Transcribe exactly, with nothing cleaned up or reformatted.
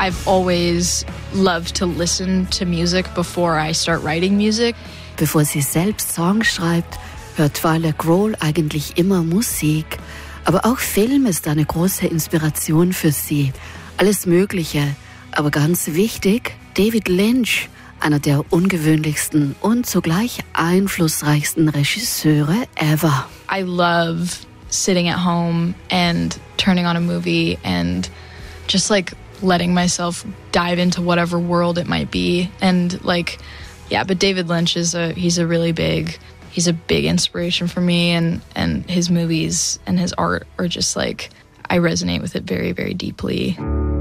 I've always loved to listen to music before I start writing music. Bevor sie selbst Songs schreibt, hört Twyla Grohl eigentlich immer Musik. Aber auch Film ist eine große Inspiration für sie. Alles Mögliche. Aber ganz wichtig, David Lynch, einer der ungewöhnlichsten und zugleich einflussreichsten Regisseure ever. I love sitting at home and turning on a movie and just like letting myself dive into whatever world it might be. And like, yeah, but David Lynch is a, he's a really big, he's a big inspiration for me, and, and his movies and his art are just like, I resonate with it very, very deeply.